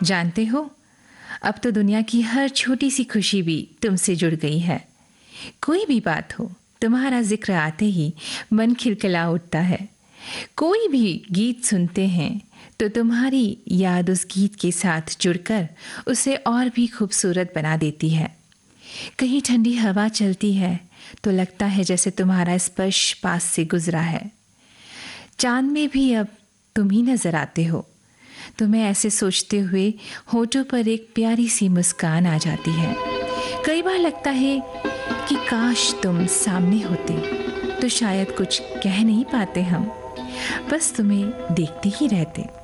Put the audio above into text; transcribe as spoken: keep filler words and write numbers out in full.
जानते हो, अब तो दुनिया की हर छोटी सी खुशी भी तुमसे जुड़ गई है। कोई भी बात हो, तुम्हारा जिक्र आते ही मन खिलखिला उठता है। कोई भी गीत सुनते हैं तो तुम्हारी याद उस गीत के साथ जुड़कर उसे और भी खूबसूरत बना देती है। कहीं ठंडी हवा चलती है तो लगता है जैसे तुम्हारा स्पर्श पास से गुजरा है। चांद में भी अब तुम ही नजर आते हो। तुम्हें ऐसे सोचते हुए होठों पर एक प्यारी सी मुस्कान आ जाती है। कई बार लगता है कि काश तुम सामने होते तो शायद कुछ कह नहीं पाते हम, बस तुम्हें देखते ही रहते।